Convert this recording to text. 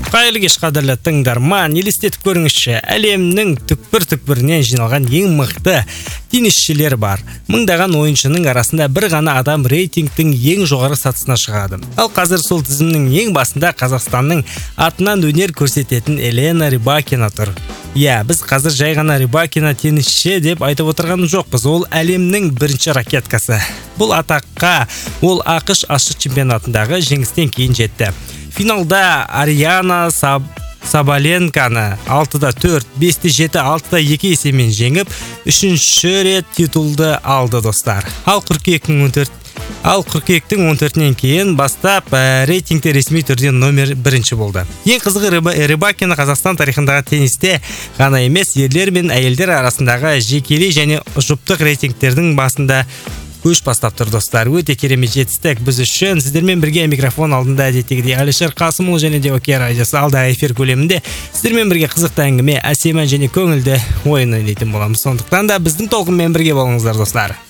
Қайырлы кеш қадірлі тыңдарман, елестетіп көріңізші, әлемнің түкпір-түкпірінен жиналған ең мықты теннисшілер бар. Мыңдаған ойыншының арасында бір ғана адам рейтингтің ең жоғары сатысына шығады. Ал қазір сол тізімнің ең басында Қазақстанның атынан өнер көрсететін Елена Рыбакина тұр. Біз қазір жай ғана Рыбакина теннисші деп айтып отырған жоқпыз, ол әлемнің бірінші ракеткасы. Бұл атаққа ол ақш ашық чемпионатындағы жеңістен кейін жетті. Финалда Ариана Сабаленканы 6-4, 5-7, 6-2 есемен жеңіп, үшінші рет титулды алды достар. Ал қыркүйектің 14-нен кейін бастап рейтингте ресми түрде номер 1 болды. Ең қызығы Рыбакина Қазақстан тарихындағы теннисте ғана емес, ерлер мен әйелдер арасындағы жекелей және жұптық рейтингтердің басында көш бастап тұр достар. Өте керемет жетістік біз үшін. Сіздермен бірге микрофон алдында әдеттегідей Алишер Қасымұлы және де ОК радиосы алдағы эфир көлемінде сіздермен бірге қызықты әңгіме, әсем ән және көңілді ойын ойнайтын боламыз. Сондықтан да біздің толқынмен бірге болыңыздар достар.